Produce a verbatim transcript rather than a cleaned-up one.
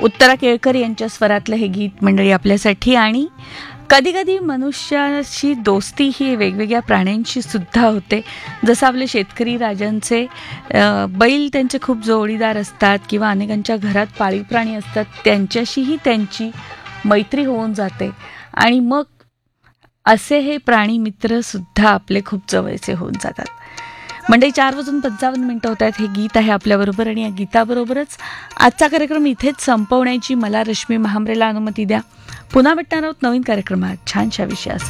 उत्तरा केळकर यांच्या स्वरातलं हे गीत मंडळी आपल्यासाठी. आणि कधी कधी मनुष्याशी दोस्ती ही वेगवेगळ्या प्राण्यांशी सुद्धा होते. जसं आपले शेतकरी राजांचे बैल त्यांचे खूप जोडीदार असतात किंवा अनेकांच्या घरात पाळीव प्राणी असतात, त्यांच्याशीही त्यांची मैत्री होऊन जाते. आणि मग असे हे प्राणी मित्र सुद्धा आपले खूप जवळचे होऊन जातात. मंडळी चार वाजून पंचावन्न मिनिटं होत आहेत. हे गीत आहे आपल्याबरोबर आणि या गीताबरोबरच आजचा कार्यक्रम इथेच संपवण्याची मला रश्मी महांब्रेला अनुमती द्या. पुन्हा भेटणार आहोत नवीन कार्यक्रमात छानशा विषयासह.